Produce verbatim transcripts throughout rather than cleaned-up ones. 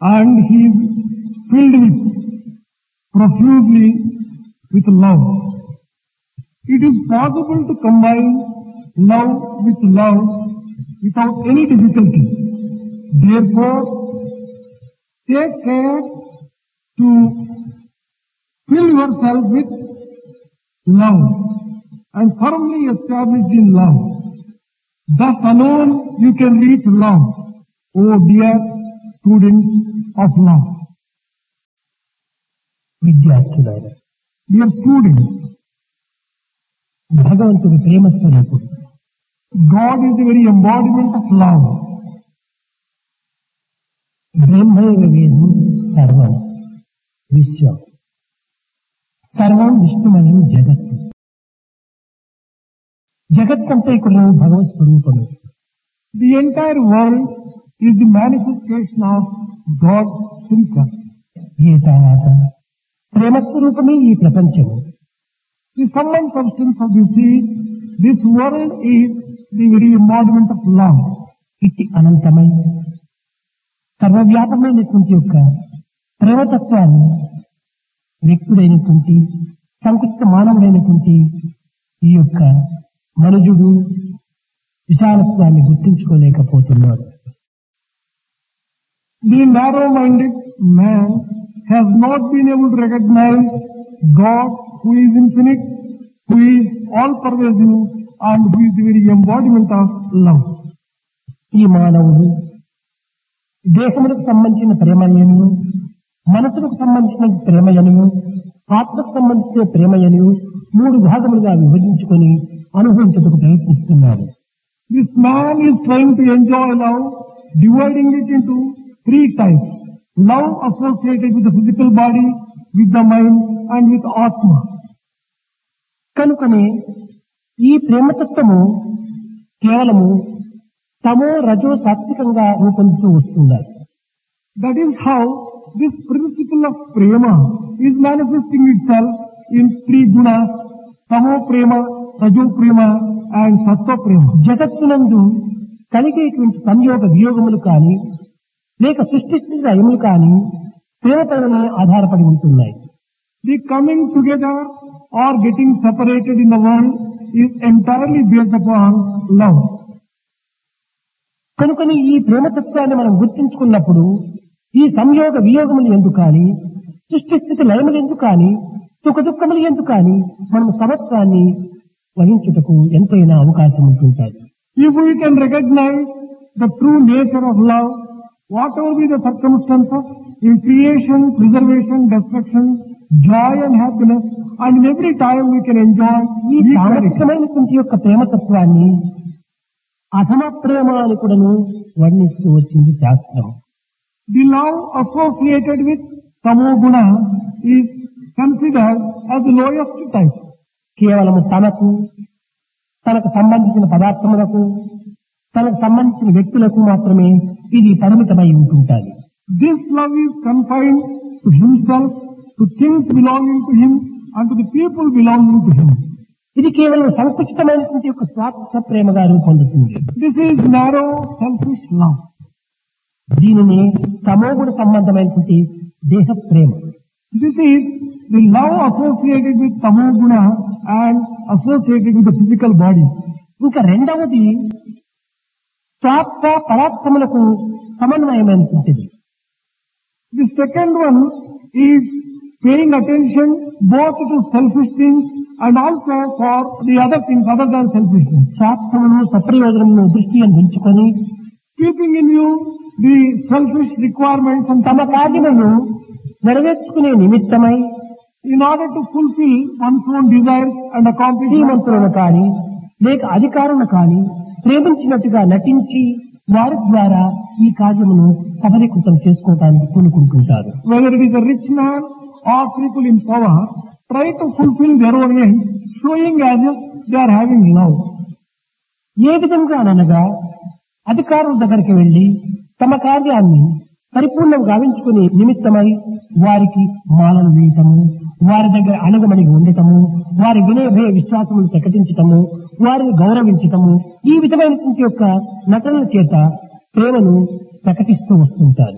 and he is filled with profusely with love. It is possible to combine love with love without any difficulty. Therefore, take care to fill yourself with love and firmly established in love. Thus alone you can reach love, O dear students of love. విద్యార్థులారా, Dear students, భగవంతుడు ప్రేమ స్వరూపుడు. God is the very embodiment of love. బ్రహ్మైవ వేదం సర్వం విశ్వం, సర్వం విష్ణుమయం జగత్తు. జగత్తంతా కూడా భగవత్ స్వరూపము. The entire world is the manifestation of God Himself. ఏ తర్వాత ప్రేమ స్వరూపమే ఈ ప్రపంచము. The sum and substance of this is, this world is the very embodiment of love. ఇట్టి అనంతమై సర్వవ్యాపమైనటువంటి యొక్క ప్రేమతత్వాన్ని వ్యక్తుడైనటువంటి సంకుచిత మానవుడైనటువంటి ఈ యొక్క మనుజుడు విశాలత్వాన్ని గుర్తించుకోలేకపోతున్నాడు. The narrow-minded man has not been able to recognize God who is infinite, who is all-pervasive, and who is the very embodiment of love. ఈ మానవుడు దేహములకు సంబంధించిన ప్రేమయను, మనసులకు సంబంధించిన ప్రేమయను, ఆత్మకు సంబంధించిన ప్రేమయను మూడు భాగములుగా విభజించుకొని అనుభవించుటకు ప్రయత్నిస్తున్నాడు. This man is trying to enjoy love, dividing it into three types. Love associated with the physical body, with the mind, and with Atma. కనుకనే ఈ ప్రేమతత్వము కేవలము తమో రజో సాత్వికంగా రూపొందుతూ వస్తున్నారు. That is how this principle of prema is manifesting itself in three gunas: tamo prema, rajo prema, and sattva prema. జగత్తునందు కలిగేటువంటి సంయోగ వియోగములు కానీ లేక సృష్టి అయములు కానీ ప్రేమపైన ఆధారపడి ఉంటున్నాయి. The coming together or getting separated in the world is entirely based upon love. కనుకని ఈ ప్రేమతత్వాన్ని మనం గుర్తించుకున్నప్పుడు ఈ సంయోగ వియోగములు ఎందుకు కానీ, సృష్టి స్థితి లయములు ఎందుకు కానీ, సుఖ దుఃఖములు ఎందుకు కానీ మనం సమత్వాన్ని వహించుటకు ఎంతైనా అవకాశం ఉంటుంటాయి. If we can recognize the true nature of love, whatever be the circumstances, in creation, preservation, destruction, joy and happiness, and in every time we can enjoy ఈ సామర్థ్యమైనటువంటి యొక్క ప్రేమతత్వాన్ని అధమ ప్రేమ అని కూడాను వర్ణిస్తూ వచ్చింది శాస్త్రం. The love associated with tamoguna is considered as the lowest type. కేవలము తనకు, తనకు సంబంధించిన పదార్థములకు, తనకు సంబంధించిన వ్యక్తులకు మాత్రమే ఇది పరిమితమై ఉంటుంటాయి. This love is confined to himself, to things belonging to him, and to the people belonging to him. ఇది కేవలం సంకుచితమైనటువంటి యొక్క స్వార్థ ప్రేమగా రూపొందుతుంది. This is narrow, selfish love. దీనిని తమోగుణ సంబంధమైనటువంటి దేహ ప్రేమ. This is the love associated with tamoguna and associated with the physical body. ఇంకా రెండవది స్వార్థ పరార్థములకు సమన్వయమైనటువంటిది. The second one is paying attention both to selfish things and also for the other things other than selfishness. స్వార్థమును సప్రయోజనమును దృష్టి అందించుకొని Keeping in view the selfish requirements and తమ కార్యములను నెరవేర్చుకునే నిమిత్తమై in order to fulfill one's own desires and accomplish శ్రీమంతులను కానీ లేక అధికారులను కానీ ప్రేమించినట్టుగా నటించి వారి ద్వారా ఈ కార్యమును సఫలీకృతం చేసుకోవడానికి పూనుకుంటుంటారు. whether it is a rich man or people in power, try to fulfill their own ends, showing as if they are having love. ఏ విధంగా అనగా అధికారుల దగ్గరికి వెళ్లి తమ కార్యాన్ని పరిపూర్ణంగా గావించుకునే నిమిత్తమై వారికి మాలను వేయటము, వారి దగ్గర అణగమణిగి ఉండటము, వారి వినయ భయ విశ్వాసములు ప్రకటించటము, వారిని గౌరవించటము, ఈ విధమైనటువంటి యొక్క నటనల చేత ప్రేమను ప్రకటిస్తూ వస్తుంటారు.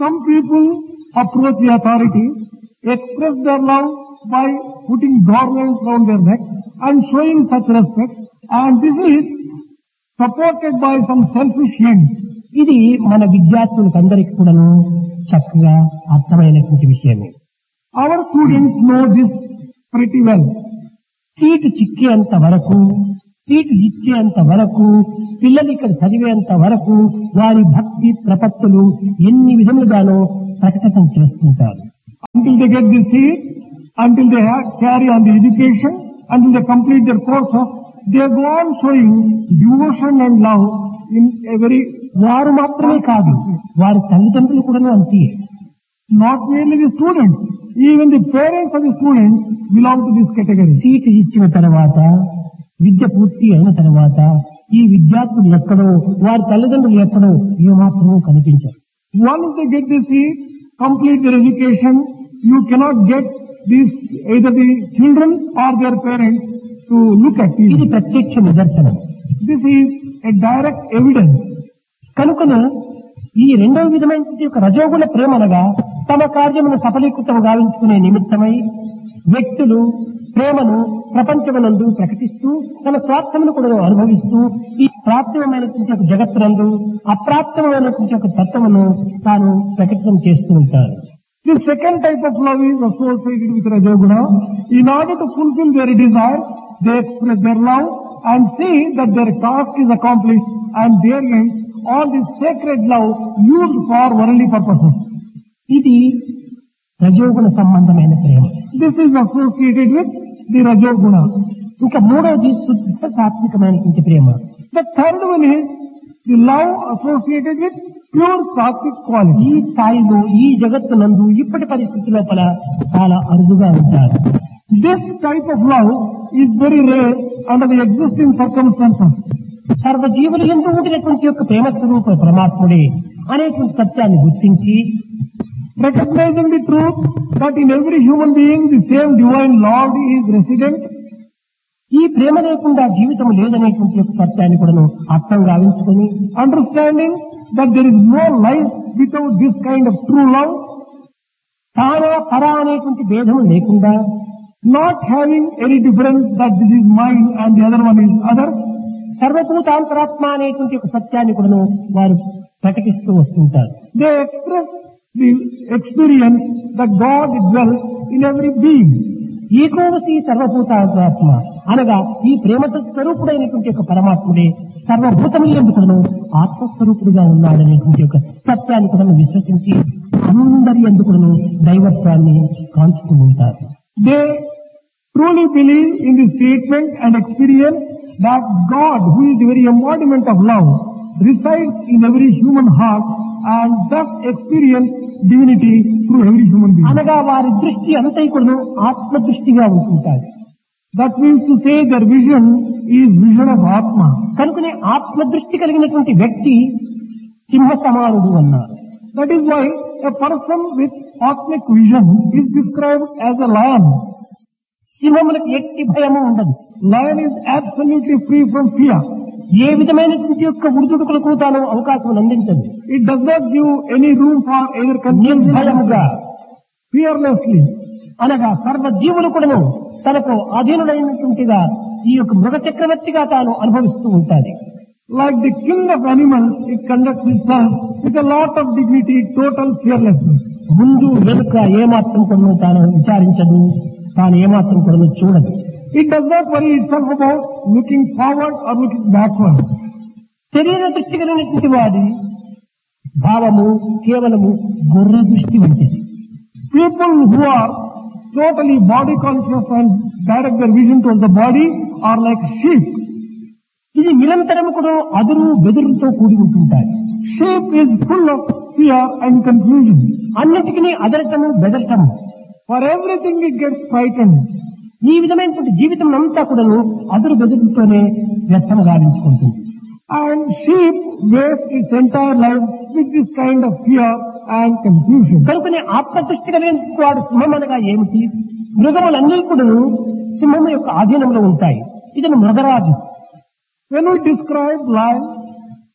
Some people approach the authority, express their love by putting garlands round their neck and showing such respect, and this is supported by some selfish ends. ఇది మన విద్యార్థులకు అందరికీ కూడాను చక్కగా అర్థమైనటువంటి విషయమే. Our students know this pretty well. Seat చిక్కేంత వరకు, seat ఇచ్చేంత వరకు, పిల్లలు ఇక్కడ చదివేంత వరకు వారి భక్తి ప్రపత్తులు ఎన్ని విధములుగానో ప్రకటన చేస్తుంటారు. Until they get the seat, until they have, carry on the education, until they complete their courses, they go on showing devotion and love in a very. వారు మాత్రమే కాదు, వారి తల్లిదండ్రులు కూడా అంతే. Not merely the students, even the parents of the students belong to this category. Seat ఇచ్చిన తర్వాత, విద్య పూర్తి అయిన తర్వాత ఈ విద్యార్థులు ఎక్కడో, వారి తల్లిదండ్రులు ఎక్కడో ఏమాత్రమూ కనిపించారు. Once they get the seat, complete their education, you cannot get these either the children or their parents to look at you. ఇది ప్రత్యక్ష నిదర్శనం. This is a direct evidence. కనుకనే ఈ రెండవ విధమైన యొక్క రజోగుణ ప్రేమ అనగా తమ కార్యమును సఫలీకృతం గావించుకునే నిమిత్తమై వ్యక్తులు ప్రేమను ప్రపంచమునందు ప్రకటిస్తూ తన స్వార్థమును కూడా అనుభవిస్తూ ఈ ప్రాప్తమైనటువంటి ఒక జగత్తునందు అప్రాప్తమైనటువంటి ఒక తత్వమును తాను ప్రకటన చేస్తూ ఉంటారు. The second type of love is associated with Rajoguna. In order to fulfill their desire, they express their love and see that their task is accomplished and their end, all this sacred love used for worldly purposes. ఇది రజోగుణ సంబంధమైన ప్రేమ. This is associated with the Rajoguna. ఇంకా మూడవది శుద్ధ సాత్వికమైనటువంటి ప్రేమ. The third one is the love associated with pure sattvic quality. ఈ స్థాయిలో ఈ జగత్తునందు ఇప్పటి పరిస్థితి లోపల చాలా అరుదుగా ఉంటారు. This type of love is very rare under the existing circumstances. సర్వజీవులు ఎందు ఉండినటువంటి యొక్క ప్రేమ స్వరూప పరమాత్ముడే అనేటువంటి సత్యాన్ని గుర్తించి, recognizing the truth that in every human being the same divine Lord is resident, ఈ ప్రేమ లేకుండా జీవితం లేదనేటువంటి యొక్క సత్యాన్ని కూడా అర్థం గావించుకొని, understanding that there is no life without this kind of true love, తానా పరా అనేటువంటి భేదం లేకుండా, not having any difference that this is mine and the other one is other, సర్వభూతాంతరాత్మ అనేటువంటి ఒక సత్యాన్ని కూడా వారు ప్రకటిస్తూ వస్తుంటారు. they express the experience that God dwells in every being. ఏకోవసి సర్వభూతాంతరాత్మ అనగా ఈ ప్రేమ స్వరూపుడైనటువంటి ఒక పరమాత్ముడే సర్వభూతములు ఎందుకును ఆత్మస్వరూపుడుగా ఉన్నాడనేటువంటి ఒక సత్యాన్ని కూడా విశ్వసించి అందరి ఎందుకును దైవత్వాన్ని కాంచుతూ ఉంటారు. They truly believe in the statement and experience that God, who is the very embodiment of love, resides in every human heart and thus experience divinity through every human being. అనగా వారి దృష్టి అంతా కూడా ఆత్మ దృష్టిగా ఉంటుంటారు. That means to say their vision is vision of Atma. కనుకనే ఆత్మ దృష్టి కలిగినటువంటి వ్యక్తి సింహ సమానుడు అన్నారు. That is why a person with Atmic vision is described as a lion. సింహములకు ఎట్టి భయము ఉండదు. Lion is absolutely free from fear. ఏ విధమైనటువంటి యొక్క ఉడుదుడుకులకు తాను అవకాశం అందించదు. It does not give any room for either confusion, నిర్భయముగా, fearlessly. అనగా సర్వ జీవులు కూడాను తనకు అధీనుడైనటువంటిగా ఈ యొక్క మృగ చక్రవర్తిగా తాను అనుభవిస్తూ ఉంటాది. Like the king of animals, it conducts itself with a lot of dignity, total fearlessness. ముందు వెనుక ఏమాత్రం కూడా తాను విచారించదు, తాను ఏమాత్రం కూడా చూడదు. It does not worry itself about looking forward or looking backward. శరీర దృష్టి కలిగినటువంటి వాడి భావము కేవలము గొర్రె దృష్టి వంటిది. People who are totally body conscious and direct their vision towards the body are like sheep. ఇది నిరంతరం కూడా అదురు బెదురుతో కూడి ఉంటుంటాయి. Sheep is full of fear and confusion. అన్నిటికీ అదరటము బెదరటము. For everything it gets frightened. ఈ విధమైనటువంటి జీవితం అంతా కూడాను అదురు బెదురుతోనే వ్యర్థం గావించుకుంటుంది. And sheep waste its entire life with this kind of fear and confusion. కనుకనే ఆత్మదృష్టి కలిగిన వాడు సింహం అనగా ఏమిటి? మృగములన్నీ కూడాను సింహం యొక్క ఆధీనంలో ఉంటాయి. ఇతను మృగరాజు. When we describe lion,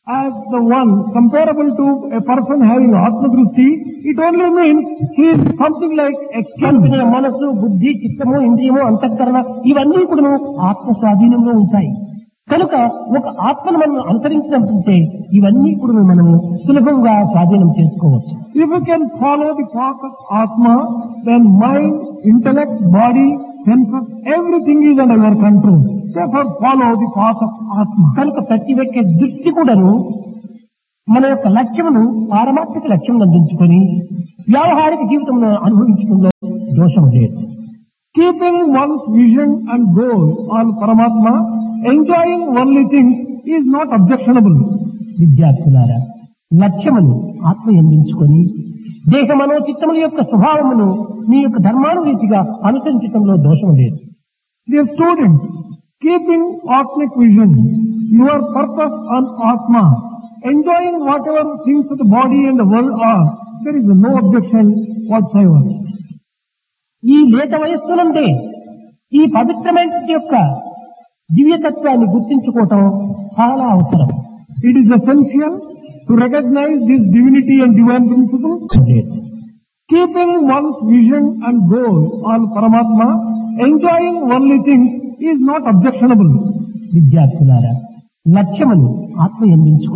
as the one comparable to a person having Atma Drishti, it only means he is something like a king. కల్పన మనసు బుద్ధి చిత్తము ఇంద్రియము అంతఃకరణ ఇవన్నీ కూడా ఆత్మ స్వాధీనంలో ఉంటాయి. కనుక ఒక ఆత్మను మనం అనుసరించినట్టుంటే ఇవన్నీ కూడా మనము సులభంగా స్వాధీనం చేసుకోవచ్చు. If you can follow the path of Atma, then mind, intellect, body, senses, everything is under your control. Therefore follow the path of Atma. కనుక ప్రతి వ్యక్తి దృష్టి కూడాను మన యొక్క లక్ష్యమును పారమార్థిక లక్ష్యం అందించుకొని వ్యావహారిక జీవితంలో అనుభవించడంలో దోషం లేదు. Keeping one's vision and goal on Paramatma, enjoying worldly things is not objectionable. విద్యార్థులారా, లక్ష్యమును ఆత్మ ఎందించుకొని దేహ మనోచిత్తముల యొక్క స్వభావమును మీ యొక్క ధర్మానురీతిగా అనుసరించడంలో దోషం లేదు. Dear students, keeping Atmic vision, your purpose on Atma, enjoying whatever things of the body and the world are, there is no objection whatsoever. ఈ లేత వయస్సునందే ఈ పవిత్రమైన యొక్క దివ్యతత్వాన్ని గుర్తించుకోవటం చాలా అవసరం. It is essential to recognize this divinity and divine principle. Keeping one's vision and goal on Paramatma, enjoying worldly things is not objectionable. విద్యార్థులారా, లక్ష్యమును ఆత్మ ఎందించుకో